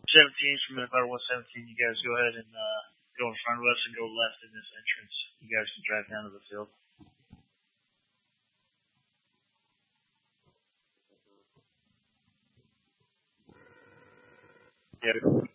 17 from Minnesota 117. You guys go ahead and go in front of us and go left in this entrance. You guys can drive down to the field. Yeah.